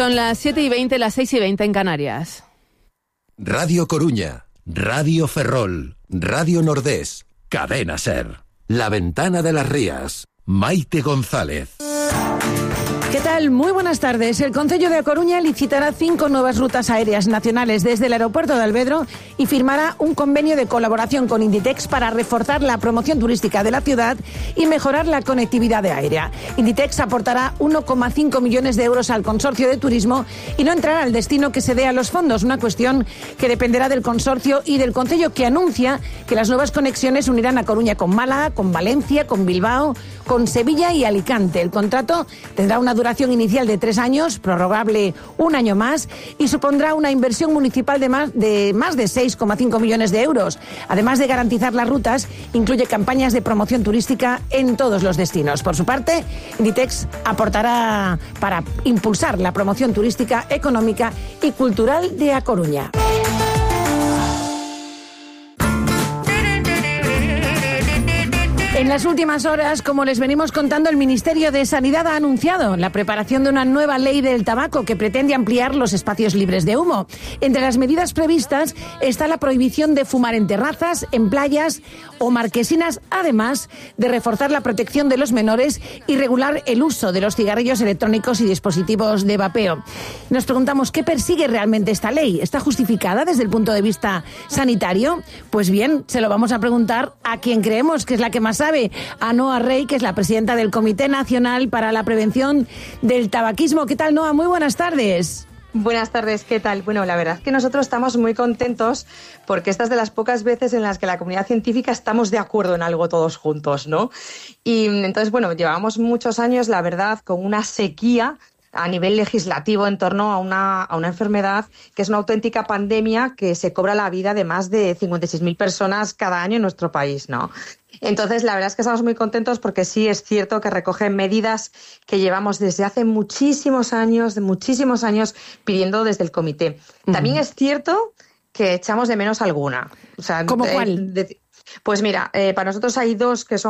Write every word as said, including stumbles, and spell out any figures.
Son las siete y veinte, las seis y veinte en Canarias. Radio Coruña, Radio Ferrol, Radio Nordés, Cadena Ser. La Ventana de las Rías, Maite González. ¿Qué tal? Muy buenas tardes. El Concello de A Coruña licitará cinco nuevas rutas aéreas nacionales desde el aeropuerto de Alvedro y firmará un convenio de colaboración con Inditex para reforzar la promoción turística de la ciudad y mejorar la conectividad aérea. Inditex aportará uno coma cinco millones de euros al consorcio de turismo y no entrará al destino que se dé a los fondos, una cuestión que dependerá del consorcio y del Concello, que anuncia que las nuevas conexiones unirán a Coruña con Málaga, con Valencia, con Bilbao, con Sevilla y Alicante. El contrato tendrá una duración inicial de tres años, prorrogable un año más, y supondrá una inversión municipal de más de, más de seis coma cinco millones de euros. Además de garantizar las rutas, incluye campañas de promoción turística en todos los destinos. Por su parte, Inditex aportará para impulsar la promoción turística, económica y cultural de A Coruña. En las últimas horas, como les venimos contando, el Ministerio de Sanidad ha anunciado la preparación de una nueva ley del tabaco que pretende ampliar los espacios libres de humo. Entre las medidas previstas está la prohibición de fumar en terrazas, en playas o marquesinas, además de reforzar la protección de los menores y regular el uso de los cigarrillos electrónicos y dispositivos de vapeo. Nos preguntamos, ¿qué persigue realmente esta ley? ¿Está justificada desde el punto de vista sanitario? Pues bien, se lo vamos a preguntar a quien creemos que es la que más sabe, a Noa Rey, que es la presidenta del Comité Nacional para la Prevención del Tabaquismo. ¿Qué tal, Noa? Muy buenas tardes. Buenas tardes, ¿qué tal? Bueno, la verdad es que nosotros estamos muy contentos porque esta es de las pocas veces en las que la comunidad científica estamos de acuerdo en algo todos juntos, ¿no? Y entonces, bueno, llevamos muchos años, la verdad, con una sequía a nivel legislativo en torno a una, a una enfermedad que es una auténtica pandemia que se cobra la vida de más de cincuenta y seis mil personas cada año en nuestro país, ¿no? Entonces, la verdad es que estamos muy contentos porque sí es cierto que recoge medidas que llevamos desde hace muchísimos años, de muchísimos años, pidiendo desde el comité. Uh-huh. También es cierto que echamos de menos alguna. O sea, ¿Cómo cuál? De, de, pues mira, eh, para nosotros hay dos que son